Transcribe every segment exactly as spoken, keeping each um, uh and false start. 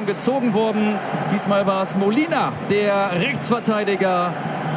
gezogen worden. Diesmal war es Molina, der Rechtsverteidiger,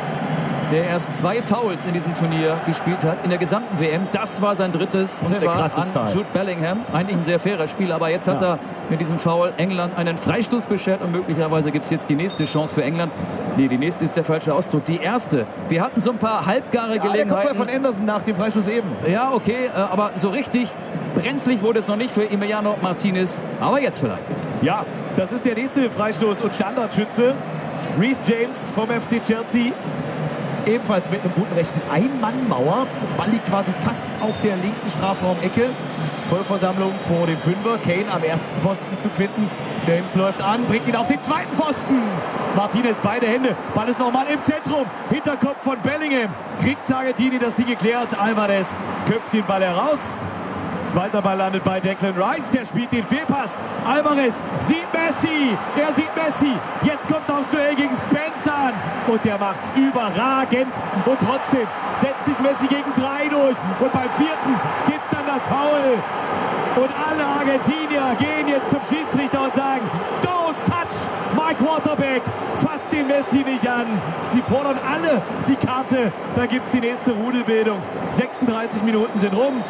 der erst zwei Fouls in diesem Turnier gespielt hat, in der gesamten W M. Das war sein drittes, das und ist eine zwar krasse an Zahl. Jude Bellingham. Eigentlich ein sehr fairer Spiel, aber jetzt hat ja. er mit diesem Foul England einen Freistoß beschert und möglicherweise gibt es jetzt die nächste Chance für England. Nee, die nächste ist der falsche Ausdruck. Die erste. Wir hatten so ein paar halbgare ja, Gelegenheiten. Der Kopfball von Anderson nach dem Freistoß eben. Ja, okay, aber so richtig brenzlig wurde es noch nicht für Emiliano Martinez. Aber jetzt vielleicht. Ja, das ist der nächste Freistoß und Standardschütze. Reece James vom F C Chelsea. Ebenfalls mit einem guten rechten Ein-Mann-Mauer. Ball liegt quasi fast auf der linken Strafraumecke. Vollversammlung vor dem Fünfer. Kane am ersten Pfosten zu finden. James läuft an, bringt ihn auf den zweiten Pfosten. Martinez beide Hände. Ball ist nochmal im Zentrum. Hinterkopf von Bellingham. Kriegt Targettini das Ding geklärt. Alvarez köpft den Ball heraus. Zweiter Ball landet bei Declan Rice. Der spielt den Fehlpass. Alvarez sieht Messi. Er sieht Messi. Jetzt kommt es aufs Duell gegen Spencer an. Und der macht's überragend. Und trotzdem setzt sich Messi gegen drei durch. Und beim vierten gibt's dann das Foul. Und alle Argentinier gehen jetzt zum Schiedsrichter und sagen: Don't touch my quarterback. Fasst den Messi nicht an. Sie fordern alle die Karte. Dann gibt's die nächste Rudelbildung. sechsunddreißig Minuten sind rum.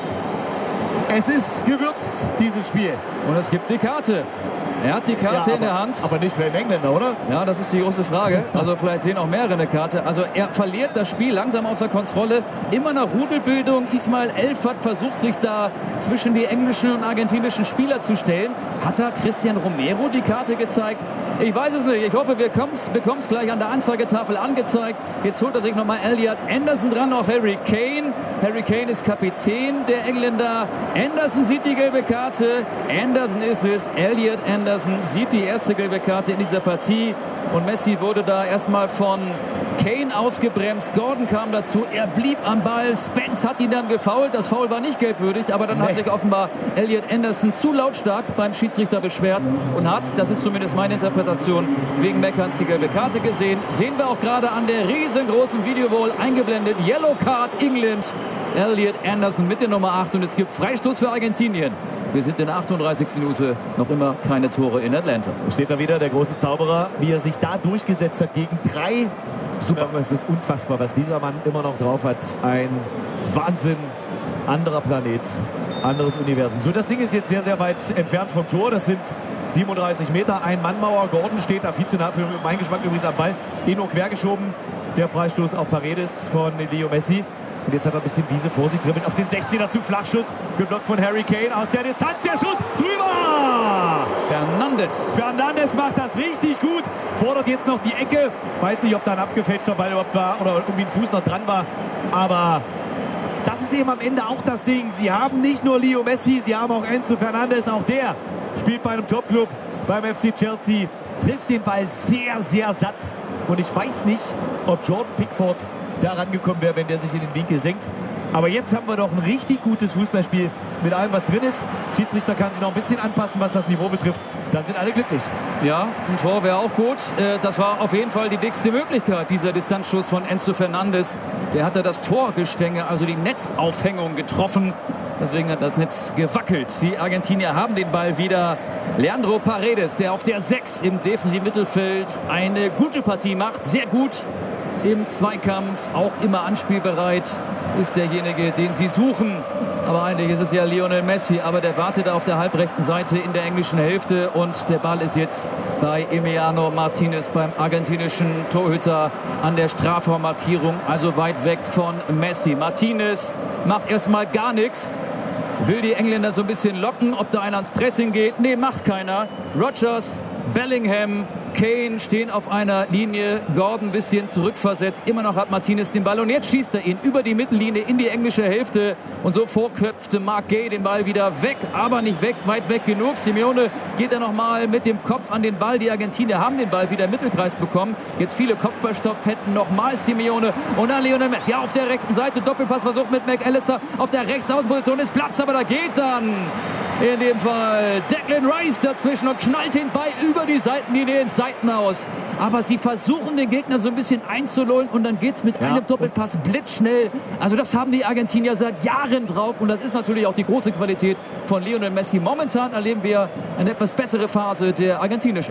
Es ist gewürzt, dieses Spiel. Und es gibt die Karte. Er hat die Karte ja, aber, in der Hand. Aber nicht für den Engländer, oder? Ja, das ist die große Frage. Also vielleicht sehen auch mehrere eine Karte. Also er verliert das Spiel langsam außer Kontrolle. Immer nach Rudelbildung. Ismail Elfert versucht sich da zwischen die englischen und argentinischen Spieler zu stellen. Hat da Christian Romero die Karte gezeigt? Ich weiß es nicht. Ich hoffe, wir bekommen es gleich an der Anzeigetafel angezeigt. Jetzt holt er sich nochmal Elliot Anderson dran, auch Harry Kane. Harry Kane ist Kapitän der Engländer. Anderson sieht die gelbe Karte. Anderson ist es. Elliot Anderson sieht die erste gelbe Karte in dieser Partie. Und Messi wurde da erstmal von Kane ausgebremst. Gordon kam dazu. Er blieb am Ball. Spence hat ihn dann gefoult. Das Foul war nicht gelbwürdig, aber dann nee. hat sich offenbar Elliot Anderson zu lautstark beim Schiedsrichter beschwert und hat, das ist zumindest meine Interpretation, wegen Meckerns die gelbe Karte gesehen. Sehen wir auch gerade an der riesengroßen Videowall eingeblendet. Yellow Card England. Elliot Anderson mit der Nummer acht und es gibt Freistoß für Argentinien. Wir sind in der achtunddreißigsten Minute, noch immer keine Tore in Atlanta. Steht da wieder der große Zauberer, wie er sich da durchgesetzt hat gegen drei. Super, es ist unfassbar, was dieser Mann immer noch drauf hat. Ein Wahnsinn, anderer Planet, anderes Universum. So, das Ding ist jetzt sehr, sehr weit entfernt vom Tor. Das sind siebenunddreißig Meter, ein Mannmauer. Gordon steht da vize-nah, für meinen Geschmack übrigens am Ball. Eno quergeschoben, der Freistoß auf Paredes von Leo Messi. Und jetzt hat er ein bisschen Wiese vor sich, dribbelt auf den sechzehner zu, Flachschuss, geblockt von Harry Kane aus der Distanz, der Schuss, drüber! Fernandes. Fernandes macht das richtig gut, fordert jetzt noch die Ecke, weiß nicht, ob da ein abgefälschter Ball überhaupt war oder irgendwie ein Fuß noch dran war, aber das ist eben am Ende auch das Ding. Sie haben nicht nur Leo Messi, sie haben auch Enzo Fernandes, auch der spielt bei einem Topclub, beim F C Chelsea, trifft den Ball sehr, sehr satt. Und ich weiß nicht, ob Jordan Pickford da rangekommen wäre, wenn der sich in den Winkel senkt. Aber jetzt haben wir doch ein richtig gutes Fußballspiel mit allem, was drin ist. Schiedsrichter kann sich noch ein bisschen anpassen, was das Niveau betrifft. Dann sind alle glücklich. Ja, ein Tor wäre auch gut. Das war auf jeden Fall die dickste Möglichkeit, dieser Distanzschuss von Enzo Fernandes. Der hatte das Torgestänge, also die Netzaufhängung getroffen. Deswegen hat das Netz gewackelt. Die Argentinier haben den Ball wieder. Leandro Paredes, der auf der sechs im defensiven Mittelfeld eine gute Partie macht. Sehr gut im Zweikampf, auch immer anspielbereit, ist derjenige, den sie suchen. Aber eigentlich ist es ja Lionel Messi, aber der wartet auf der halbrechten Seite in der englischen Hälfte und der Ball ist jetzt bei Emiliano Martinez, beim argentinischen Torhüter an der Strafraummarkierung, also weit weg von Messi. Martinez macht erstmal gar nichts, will die Engländer so ein bisschen locken, ob da einer ans Pressing geht. Nee, macht keiner. Rodgers, Bellingham, Kane stehen auf einer Linie, Gordon ein bisschen zurückversetzt, immer noch hat Martinez den Ball und jetzt schießt er ihn über die Mittellinie in die englische Hälfte und so vorköpfte Mark Gay den Ball wieder weg, aber nicht weg, weit weg genug. Simeone geht er nochmal mit dem Kopf an den Ball, die Argentinier haben den Ball wieder im Mittelkreis bekommen, jetzt viele Kopfballstopp hätten nochmal Simeone und dann Lionel Messi, ja, auf der rechten Seite, Doppelpassversuch mit McAllister, auf der Rechtsaußenposition ist Platz, aber da geht dann in dem Fall Declan Rice dazwischen und knallt den Ball über die Seitenlinie ins Seitenhaus. Aber sie versuchen, den Gegner so ein bisschen einzulullen und dann geht es mit ja. einem Doppelpass blitzschnell. Also das haben die Argentinier seit Jahren drauf und das ist natürlich auch die große Qualität von Lionel Messi. Momentan erleben wir eine etwas bessere Phase der argentinischen